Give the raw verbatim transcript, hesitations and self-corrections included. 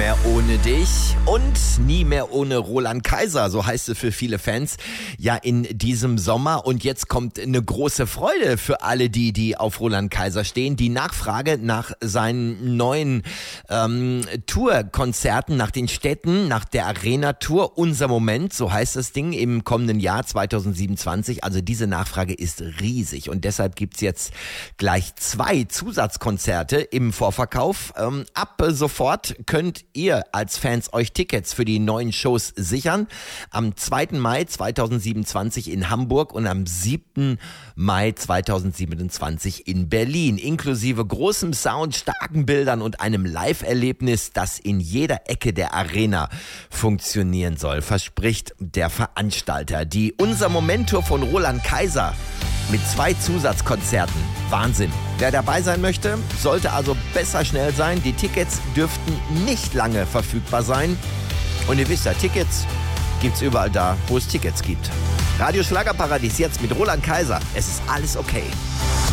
mehr ohne dich und nie mehr ohne Roland Kaiser, so heißt es für viele Fans ja in diesem Sommer. Und jetzt kommt eine große Freude für alle die, die auf Roland Kaiser stehen. Die Nachfrage nach seinen neuen ähm, Tourkonzerten, nach den Städten, nach der Arena-Tour, unser Moment, so heißt das Ding, im kommenden Jahr zwanzig siebenundzwanzig. Also diese Nachfrage ist riesig und deshalb gibt's jetzt gleich zwei Zusatzkonzerte im Vorverkauf. Ähm, ab sofort könnt ihr als Fans euch Tickets für die neuen Shows sichern. Am zweiten Mai zweitausendsiebenundzwanzig in Hamburg und am siebten Mai zweitausendsiebenundzwanzig in Berlin. Inklusive großem Sound, starken Bildern und einem Live-Erlebnis, das in jeder Ecke der Arena funktionieren soll, verspricht der Veranstalter. Die Unser Moment-Tour von Roland Kaiser mit zwei Zusatzkonzerten. Wahnsinn. Wer dabei sein möchte, sollte also besser schnell sein. Die Tickets dürften nicht lange verfügbar sein. Und ihr wisst ja, Tickets gibt's überall da, wo es Tickets gibt. Radio Schlagerparadies jetzt mit Roland Kaiser. Es ist alles okay.